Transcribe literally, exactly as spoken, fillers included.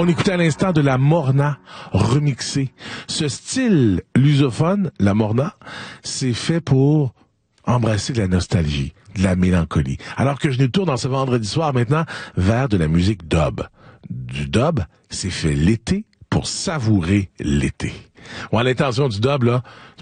On écoutait à l'instant de la Morna remixée. Ce style lusophone, la Morna, c'est fait pour embrasser de la nostalgie, de la mélancolie. Alors que je nous tourne dans ce vendredi soir maintenant vers de la musique dub. Du dub, c'est fait l'été pour savourer l'été. Ouais, l'intention du dub, là,